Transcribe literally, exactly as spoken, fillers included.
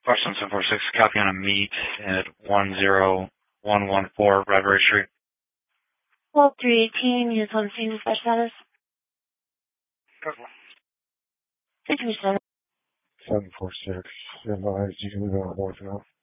Question seven four six, copy on a meet at one zero one one four Bradbury Street. Well, three eighteen, units on scene, dispatch status. fifty percent. seven four six, advised you can move on north now.